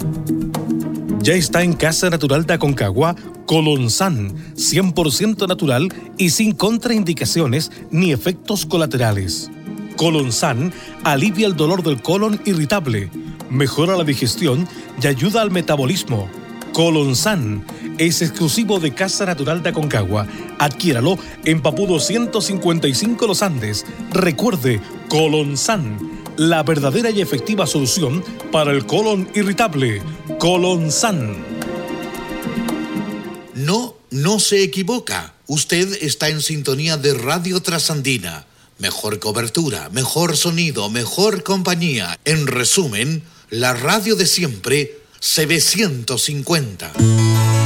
Ya está en Casa Natural de Aconcagua Colonsan, 100% natural y sin contraindicaciones ni efectos colaterales. Colonsan alivia el dolor del colon irritable, mejora la digestión y ayuda al metabolismo. Colonsan es exclusivo de Casa Natural de Aconcagua. Adquiéralo en Papudo 155 Los Andes. Recuerde, Colonsan, la verdadera y efectiva solución para el colon irritable. Colonsan. No se equivoca. Usted está en sintonía de Radio Trasandina. Mejor cobertura, mejor sonido, mejor compañía. En resumen, la radio de siempre, CB150.